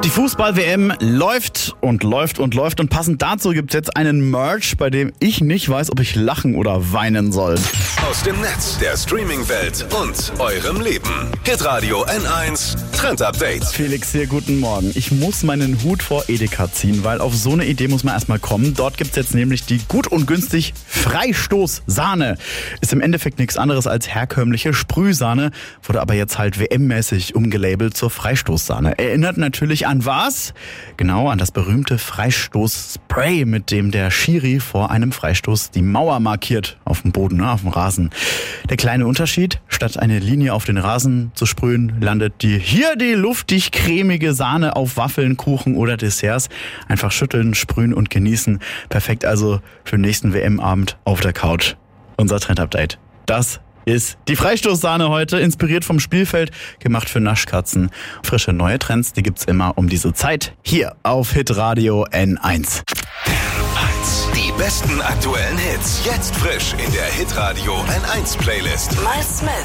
Die Fußball-WM läuft und läuft und läuft und passend dazu gibt es jetzt einen Merch, bei dem ich nicht weiß, ob ich lachen oder weinen soll. Aus dem Netz, der Streaming-Welt und eurem Leben. Hitradio N1 Trend Update. Felix hier, guten Morgen. Ich muss meinen Hut vor Edeka ziehen, weil auf so eine Idee muss man erstmal kommen. Dort gibt es jetzt nämlich die gut und günstig Freistoßsahne. Ist im Endeffekt nichts anderes als herkömmliche Sprühsahne, wurde aber jetzt halt WM-mäßig umgelabelt zur Freistoßsahne. Erinnert natürlich an was? Genau, an das berühmte Freistoßspray, mit dem der Schiri vor einem Freistoß die Mauer markiert. Auf dem Boden, auf dem Rasen. Der kleine Unterschied, statt eine Linie auf den Rasen zu sprühen, landet hier die luftig cremige Sahne auf Waffeln, Kuchen oder Desserts. Einfach schütteln, sprühen und genießen. Perfekt also für den nächsten WM-Abend auf der Couch. Unser Trend-Update. Das ist die Freistoßsahne heute, inspiriert vom Spielfeld, gemacht für Naschkatzen. Frische neue Trends, die gibt's immer um diese Zeit hier auf Hitradio N1. Die besten aktuellen Hits, jetzt frisch in der Hitradio N1 Playlist. My Smith.